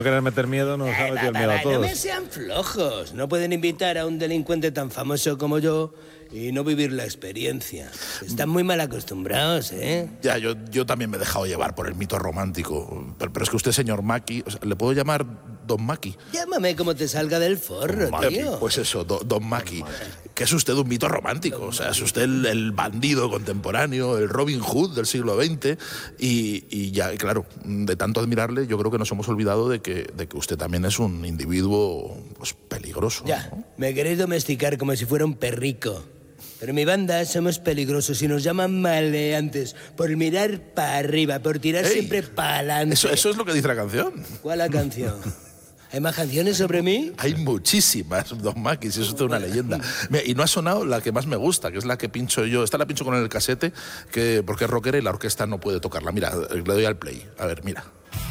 querer meter miedo nos ha metido el miedo a todos. No me sean flojos. No pueden invitar a un delincuente tan famoso como yo y no vivir la experiencia. Están muy mal acostumbrados, ¿eh? Ya, yo también me he dejado llevar por el mito romántico. Pero es que usted, señor Maki, o sea, ¿le puedo llamar Don Maki? Llámame como te salga del forro, tío. Pues eso, Don Maki. Que es usted un mito romántico. O sea, es usted el bandido contemporáneo, el Robin Hood del siglo XX. Y ya, claro, de tanto admirarle, yo creo que nos hemos olvidado de que usted también es un individuo pues peligroso. Ya, ¿no? me queréis domesticar como si fuera un perrico. Pero en mi banda somos peligrosos y nos llaman maleantes por mirar para arriba, por tirar siempre para adelante. Eso es lo que dice la canción. ¿Cuál la canción? ¿Hay más canciones sobre mí? Hay muchísimas, Don Maki, si eso es una leyenda. Mira, y no ha sonado la que más me gusta, que es la que pincho yo. Esta la pincho con el casete, porque es rockera y la orquesta no puede tocarla. Mira, le doy al play. A ver, mira.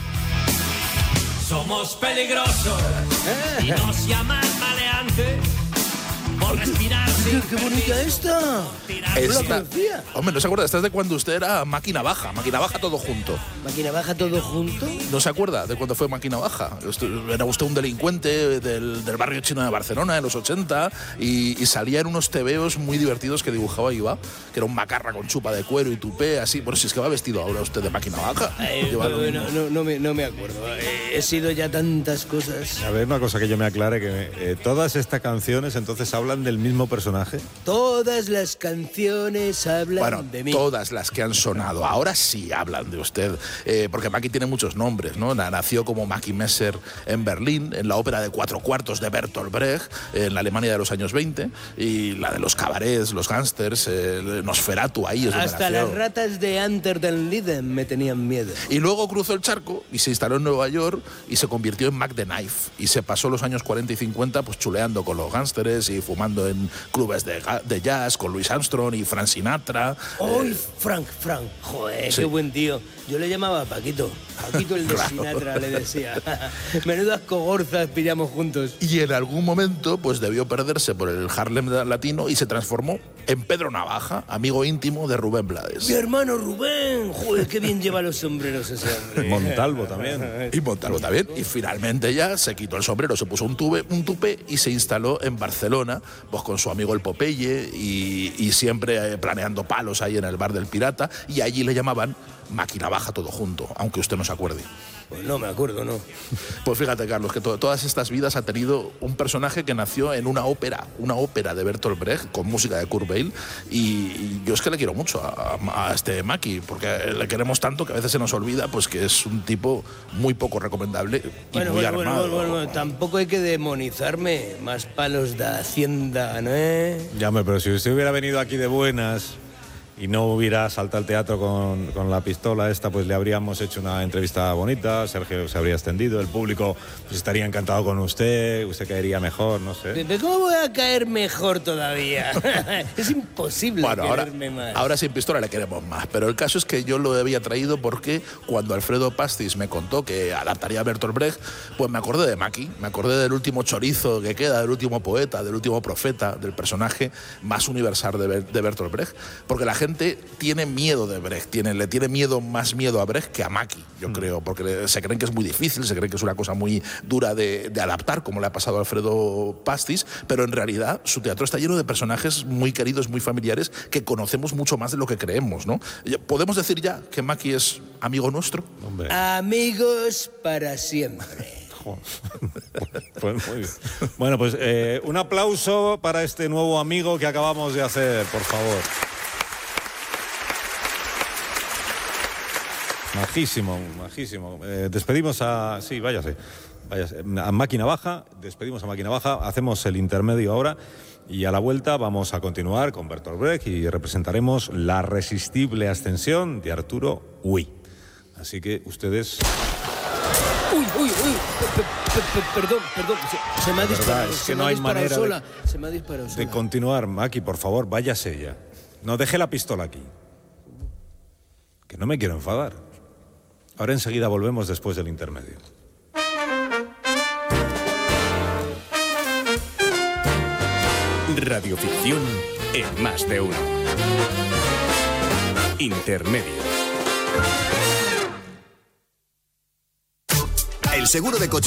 Somos peligrosos y nos llaman maleantes por respirar sin ¡Qué bonita esta! Hombre, ¿no se acuerda? Esta es de cuando usted era Máquina Baja todo junto. ¿Máquina Baja todo junto? ¿No se acuerda de cuando fue Máquina Baja? Era usted un delincuente del barrio chino de Barcelona en los 80 y salía en unos tebeos muy divertidos que dibujaba Iba, que era un macarra con chupa de cuero y tupé, así. Bueno, si es que va vestido ahora usted de Máquina Baja. No me acuerdo. He sido ya tantas cosas. A ver, una cosa que yo me aclare, que todas estas canciones entonces hablan del mismo personaje. Todas las canciones hablan de mí. Todas las que han sonado ahora sí hablan de usted, porque Maki tiene muchos nombres, ¿no? Nació como Maki Messer en Berlín, en la ópera de 4/4 de Bertolt Brecht, en la Alemania de los años 20, y la de los cabarets, los gángsters, Nosferatu, ahí es donde Hasta nació. las ratas de Unter den Linden me tenían miedo. Y luego cruzó el charco y se instaló en Nueva York y se convirtió en Mac the Knife, y se pasó los años 40 y 50 pues chuleando con los gángsters y fumando en clubes de jazz con Louis Armstrong y Frank Sinatra. ¡Uy, Frank! Joder, sí. Qué buen tío. Yo le llamaba Paquito. Paquito el de Sinatra, le decía. Menudas cogorzas pillamos juntos. Y en algún momento pues debió perderse por el Harlem latino y se transformó en Pedro Navaja, amigo íntimo de Rubén Blades. ¡Mi hermano Rubén! Joder, qué bien lleva los sombreros ese hombre. Montalvo también. Y Montalvo también. Y finalmente ya se quitó el sombrero, se puso un tupé y se instaló en Barcelona, pues con su amigo el Popeye y siempre planeando palos ahí en el bar del Pirata, y allí le llamaban Máquina Baja todo junto, aunque usted no se acuerde. Pues no me acuerdo, ¿no? Pues fíjate, Carlos, que todas estas vidas ha tenido un personaje que nació en una ópera de Bertolt Brecht con música de Kurt Weill, y yo es que le quiero mucho a este Maki, porque le queremos tanto que a veces se nos olvida pues que es un tipo muy poco recomendable y muy armado. Bueno, tampoco hay que demonizarme. Más palos de Hacienda, ¿no? Ya, pero si usted hubiera venido aquí de buenas y no hubiera saltado al teatro con la pistola esta, pues le habríamos hecho una entrevista bonita, Sergio se habría extendido, el público pues estaría encantado con usted caería mejor, no sé. ¿Pero cómo voy a caer mejor todavía? Es imposible quererme más. Ahora sin pistola le queremos más, pero el caso es que yo lo había traído porque cuando Alfredo Pastis me contó que adaptaría a Bertolt Brecht, pues me acordé de Maki, me acordé del último chorizo que queda, del último poeta, del último profeta, del personaje más universal de Bertolt Brecht, porque la gente tiene miedo de Brecht, le tiene más miedo a Brecht que a Maki, yo creo, porque se creen que es muy difícil, se creen que es una cosa muy dura de adaptar, como le ha pasado a Alfredo Pastis, pero en realidad su teatro está lleno de personajes muy queridos, muy familiares, que conocemos mucho más de lo que creemos, ¿no? ¿Podemos decir ya que Maki es amigo nuestro? Hombre. Amigos para siempre. Pues muy bien. Bueno, pues un aplauso para este nuevo amigo que acabamos de hacer, por favor. Majísimo. Despedimos a... Sí, váyase. A Máquina Baja, despedimos a Máquina Baja, hacemos el intermedio ahora y a la vuelta vamos a continuar con Bertolt Brecht y representaremos La resistible ascensión de Arturo Uy. Así que ustedes... Uy, perdón, se me ha disparado. Es que no hay manera Se me ha disparado sola. de continuar. Maki, por favor, váyase ya. No deje la pistola aquí. Que no me quiero enfadar. Ahora enseguida volvemos después del intermedio. Radioficción en Más de Uno. Intermedio. El seguro de coche